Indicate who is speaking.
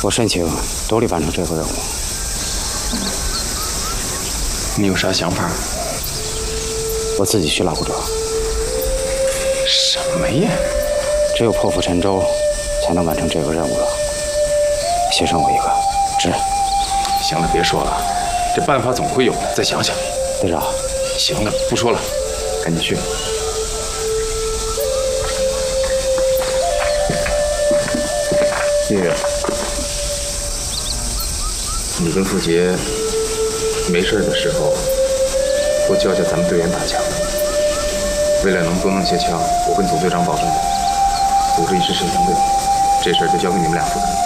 Speaker 1: 我申请独立完成这个任务。
Speaker 2: 你有啥想法？
Speaker 1: 我自己去老古庄。
Speaker 2: 什么呀？
Speaker 1: 只有破釜沉舟，才能完成这个任务了。牺牲我一个，值。
Speaker 2: 行了，别说了，这办法总会有的，再想想。
Speaker 1: 队长，
Speaker 2: 行了，不说了，赶紧去。月月，你跟付杰没事的时候，多教教咱们队员打枪。为了能多弄些枪，我跟总队长保证，组织一支神枪队，这事儿就交给你们俩负责。